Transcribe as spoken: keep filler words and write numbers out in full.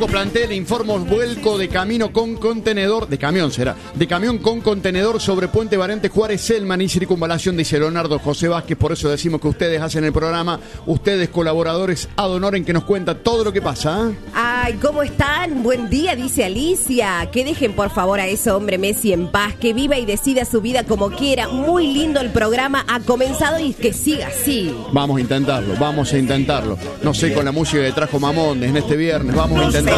Marcos Plantel, informo vuelco de camino con contenedor, de camión será, de camión con contenedor sobre Puente Variante Juárez, Selman y circunvalación, dice Leonardo José Vázquez. Por eso decimos que ustedes hacen el programa, ustedes colaboradores ad honorem que nos cuenta todo lo que pasa. ¿eh? Ay, ¿cómo están? Buen día, dice Alicia. Que dejen por favor a ese hombre Messi en paz, que viva y decida su vida como quiera. Muy lindo el programa, ha comenzado y que siga así. Vamos a intentarlo, vamos a intentarlo. No sé, con la música que trajo Mamondes en este viernes, vamos a intentarlo.